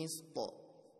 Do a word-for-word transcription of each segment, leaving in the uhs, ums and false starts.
بالقسط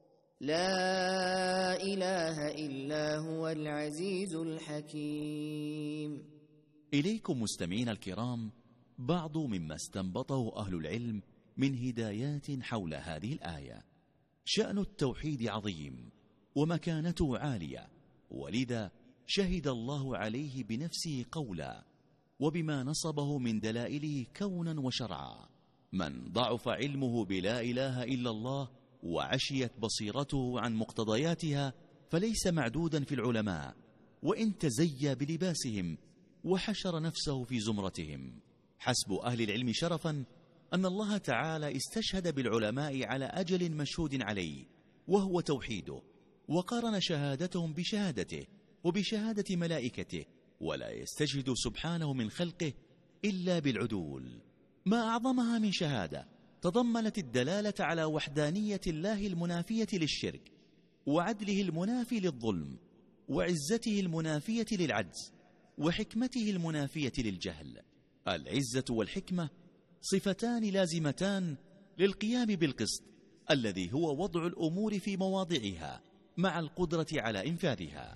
لا إله إلا هو العزيز الحكيم. إليكم مستمعين الكرام بعض مما استنبطه أهل العلم من هدايات حول هذه الآية. شأن التوحيد عظيم ومكانته عالية، ولذا شهد الله عليه بنفسه قولا وبما نصبه من دلائله كونا وشرعا. من ضعف علمه بلا إله إلا الله وعشيت بصيرته عن مقتضياتها فليس معدودا في العلماء، وإن تزيى بلباسهم وحشر نفسه في زمرتهم. حسب أهل العلم شرفا أن الله تعالى استشهد بالعلماء على أجل مشهود عليه وهو توحيده، وقارن شهادتهم بشهادته وبشهادة ملائكته، ولا يستشهد سبحانه من خلقه إلا بالعدول. ما أعظمها من شهادة تضمنت الدلالة على وحدانية الله المنافية للشرك، وعدله المنافي للظلم، وعزته المنافية للعجز، وحكمته المنافية للجهل. العزة والحكمة صفتان لازمتان للقيام بالقسط الذي هو وضع الأمور في مواضعها مع القدرة على إنفاذها.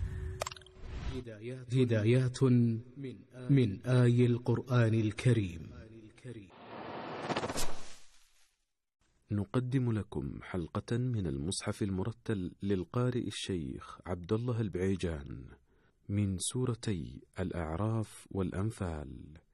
هدايات من آي القرآن الكريم. نقدم لكم حلقة من المصحف المرتل للقارئ الشيخ عبد الله البعيجان من سورتي الأعراف والأنفال.